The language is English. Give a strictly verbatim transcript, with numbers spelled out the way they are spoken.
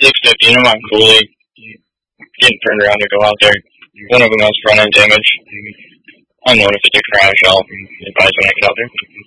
six fifty, I'm on Cooley. Getting turned around to go out there. One of them has front end damage. Unknown if it's a crash. I'll advise when I get out there.